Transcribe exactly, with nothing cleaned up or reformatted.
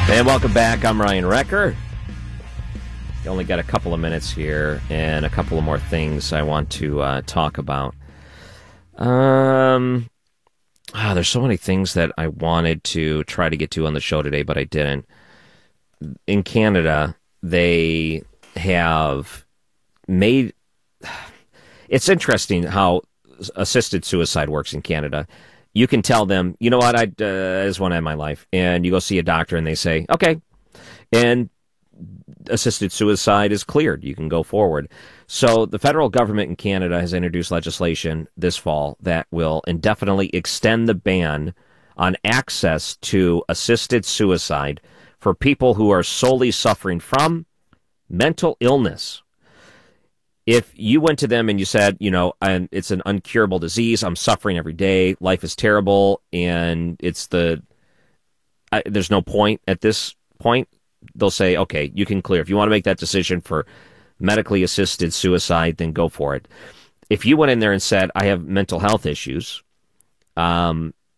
And welcome back. I'm Ryan Wrecker. You only got a couple of minutes here and a couple of more things I want to uh, talk about. Um, oh, there's so many things that I wanted to try to get to on the show today, but I didn't. In Canada, they have made... It's interesting how assisted suicide works in Canada. You can tell them, you know what, I, uh, I just want to end my life. And you go see a doctor and they say, okay. And assisted suicide is cleared. You can go forward. So the federal government in Canada has introduced legislation this fall that will indefinitely extend the ban on access to assisted suicide for people who are solely suffering from mental illness. If you went to them and you said, you know, I'm, it's an uncurable disease, I'm suffering every day, life is terrible, and it's the, I, there's no point at this point, they'll say, okay, you can clear. If you want to make that decision for medically assisted suicide, then go for it. If you went in there and said, I have mental health issues, um,